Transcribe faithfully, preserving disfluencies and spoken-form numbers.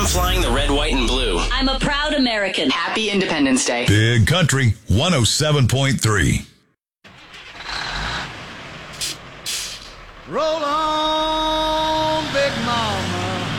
I'm flying the red, white, and blue. I'm a proud American. Happy Independence Day. Big Country one oh seven point three. Roll on.